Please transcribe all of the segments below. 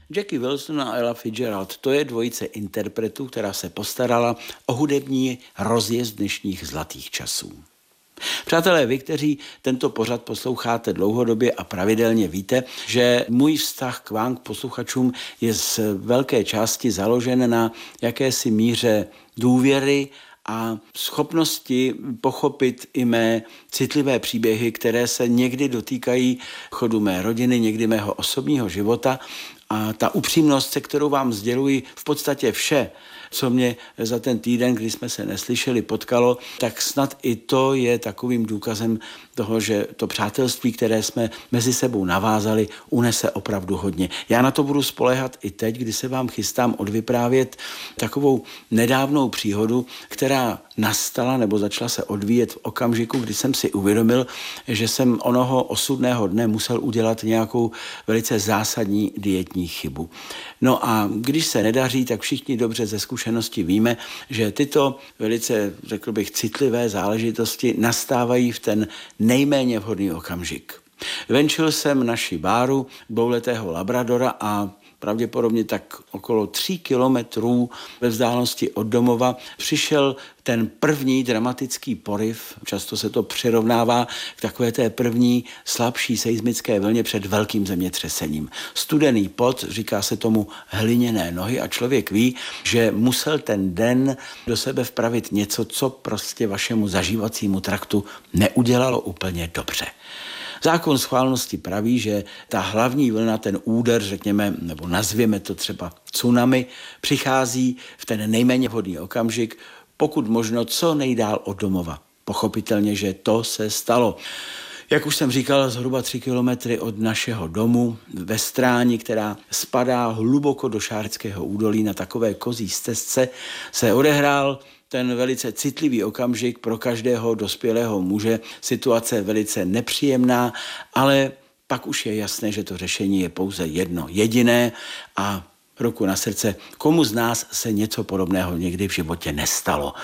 Jackie Wilson a Ella Fitzgerald, to je dvojice interpretů, která se postarala o hudební rozjezd dnešních zlatých časů. Přátelé, vy, kteří tento pořad posloucháte dlouhodobě a pravidelně, víte, že můj vztah k vám, k posluchačům, je z velké části založen na jakési míře důvěry a schopnosti pochopit i mé citlivé příběhy, které se někdy dotýkají chodu mé rodiny, někdy mého osobního života. A ta upřímnost, se kterou vám sděluji v podstatě vše, co mě za ten týden, kdy jsme se neslyšeli, potkalo, tak snad i to je takovým důkazem toho, že to přátelství, které jsme mezi sebou navázali, unese opravdu hodně. Já na to budu spoléhat i teď, kdy se vám chystám odvyprávět takovou nedávnou příhodu, která nastala nebo začala se odvíjet v okamžiku, kdy jsem si uvědomil, že jsem onoho osudného dne musel udělat nějakou velice zásadní dietní chybu. No a když se nedaří, tak všichni dobře ze zkušenosti víme, že tyto velice, řekl bych, citlivé záležitosti nastávají v ten nejméně vhodný okamžik. Venčil jsem naši báru dvouletého labradora a pravděpodobně tak okolo 3 kilometrů ve vzdálenosti od domova přišel ten první dramatický poryv, často se to přirovnává k takové té první slabší seismické vlně před velkým zemětřesením. Studený pot, říká se tomu hliněné nohy a člověk ví, že musel ten den do sebe vpravit něco, co prostě vašemu zažívacímu traktu neudělalo úplně dobře. Zákon schválnosti praví, že ta hlavní vlna, ten úder, řekněme, nebo nazvěme to třeba tsunami, přichází v ten nejméně vhodný okamžik, pokud možno co nejdál od domova. Pochopitelně, že to se stalo. Jak už jsem říkal, zhruba 3 kilometry od našeho domu ve Stráni, která spadá hluboko do Šáreckého údolí na takové kozí stezce, se odehrál ten velice citlivý okamžik pro každého dospělého muže, situace velice nepříjemná, ale pak už je jasné, že to řešení je pouze jedno jediné a ruku na srdce, komu z nás se něco podobného někdy v životě nestalo.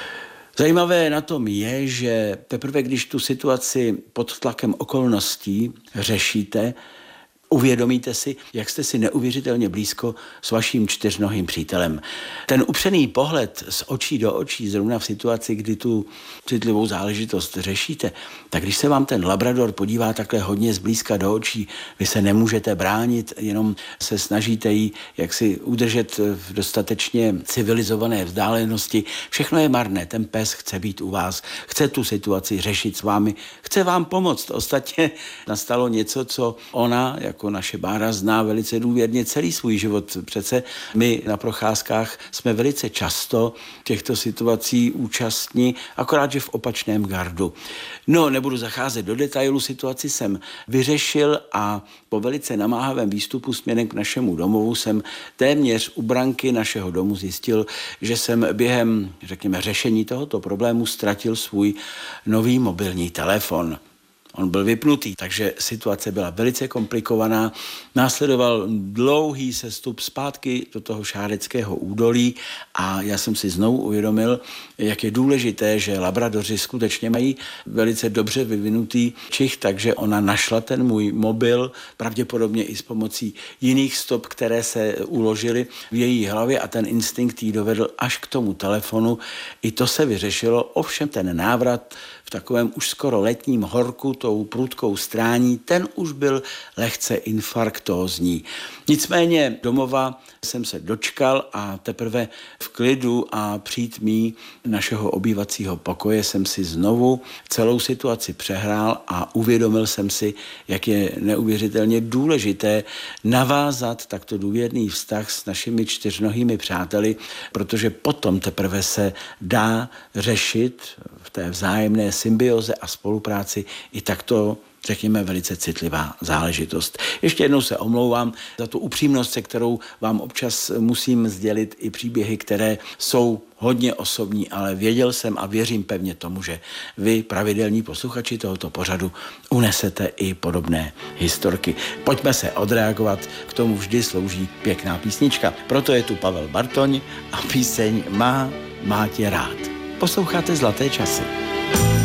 Zajímavé na tom je, že teprve když tu situaci pod tlakem okolností řešíte, uvědomíte si, jak jste si neuvěřitelně blízko s vaším čtyřnohým přítelem. Ten upřený pohled z očí do očí, zrovna v situaci, kdy tu citlivou záležitost řešíte, tak když se vám ten labrador podívá takhle hodně zblízka do očí, vy se nemůžete bránit, jenom se snažíte jí jaksi udržet v dostatečně civilizované vzdálenosti. Všechno je marné, ten pes chce být u vás, chce tu situaci řešit s vámi, chce vám pomoct. Ostatně nastalo něco, co ona, jako naše Bára, zná velice důvěrně celý svůj život. Přece my na procházkách jsme velice často těchto situací účastní, akorát, že v opačném gardu. No, nebudu zacházet do detailu, situaci jsem vyřešil a po velice namáhavém výstupu směrem k našemu domovu jsem téměř u branky našeho domu zjistil, že jsem během, řekněme, řešení tohoto problému ztratil svůj nový mobilní telefon. On byl vypnutý, takže situace byla velice komplikovaná. Následoval dlouhý sestup zpátky do toho Šáreckého údolí a já jsem si znovu uvědomil, jak je důležité, že labradoři skutečně mají velice dobře vyvinutý čich, takže ona našla ten můj mobil, pravděpodobně i s pomocí jiných stop, které se uložily v její hlavě a ten instinkt jí dovedl až k tomu telefonu. I to se vyřešilo, ovšem ten návrat v takovém už skoro letním horku, tou prudkou Strání, ten už byl lehce infarktózní. Nicméně domova jsem se dočkal a teprve v klidu a přítmí našeho obývacího pokoje jsem si znovu celou situaci přehrál a uvědomil jsem si, jak je neuvěřitelně důležité navázat takto důvěrný vztah s našimi čtyřnohými přáteli, protože potom teprve se dá řešit v té vzájemné symbioze a spolupráci i takto, řekněme, velice citlivá záležitost. Ještě jednou se omlouvám za tu upřímnost, se kterou vám občas musím sdělit i příběhy, které jsou hodně osobní, ale věděl jsem a věřím pevně tomu, že vy, pravidelní posluchači tohoto pořadu, unesete i podobné historky. Pojďme se odreagovat, k tomu vždy slouží pěkná písnička. Proto je tu Pavel Bartoň a píseň Má tě rád. Posloucháte Zlaté časy.